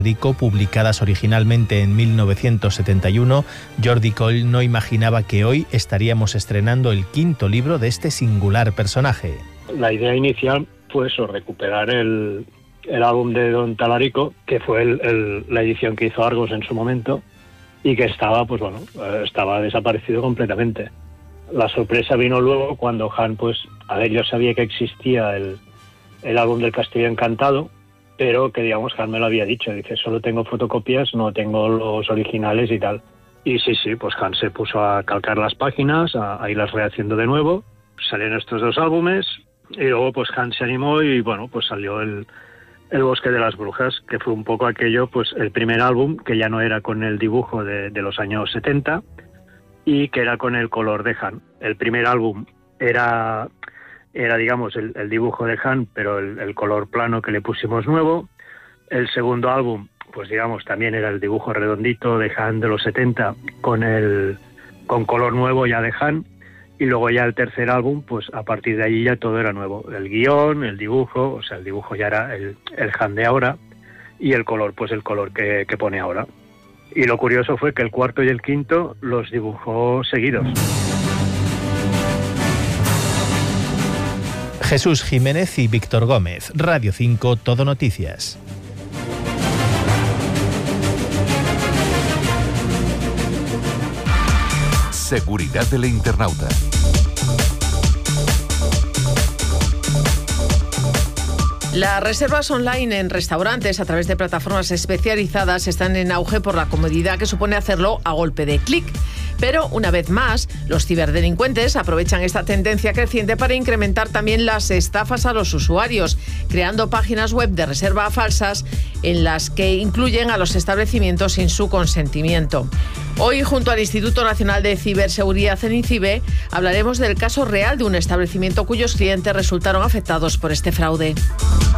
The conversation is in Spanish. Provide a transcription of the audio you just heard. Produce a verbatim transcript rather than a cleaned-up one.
Rico, publicadas originalmente en mil novecientos setenta y uno, Jordi Coll no imaginaba que hoy estaríamos estrenando el quinto libro de este singular personaje. La idea inicial fue eso, recuperar el, el álbum de Don Talarico, que fue el, el, la edición que hizo Argos en su momento, y que estaba, pues bueno, estaba desaparecido completamente. La sorpresa vino luego cuando Han, pues, a ver, yo sabía que existía el, el álbum del Castillo Encantado, pero que, digamos, Han me lo había dicho. Dice, solo tengo fotocopias, no tengo los originales y tal. Y sí, sí, pues Han se puso a calcar las páginas, a, a irlas rehaciendo de nuevo. Salieron estos dos álbumes y luego, pues, Han se animó y, bueno, pues salió el, el Bosque de las Brujas, que fue un poco aquello, pues, el primer álbum, que ya no era con el dibujo de, de los años setenta y que era con el color de Han. El primer álbum era... Era, digamos, el, el dibujo de Han, pero el, el color plano que le pusimos nuevo. El segundo álbum, pues digamos, también era el dibujo redondito de Han de los setenta con el con color nuevo ya de Han. Y luego ya el tercer álbum, pues a partir de allí ya todo era nuevo. El guión, el dibujo, o sea, el dibujo ya era el, el Han de ahora. Y el color, pues el color que, que pone ahora. Y lo curioso fue que el cuarto y el quinto los dibujó seguidos. Jesús Jiménez y Víctor Gómez, Radio cinco, Todo Noticias. Seguridad del internauta. Las reservas online en restaurantes a través de plataformas especializadas están en auge por la comodidad que supone hacerlo a golpe de clic. Pero, una vez más, los ciberdelincuentes aprovechan esta tendencia creciente para incrementar también las estafas a los usuarios, creando páginas web de reserva falsas en las que incluyen a los establecimientos sin su consentimiento. Hoy, junto al Instituto Nacional de Ciberseguridad, en INCIBE, hablaremos del caso real de un establecimiento cuyos clientes resultaron afectados por este fraude.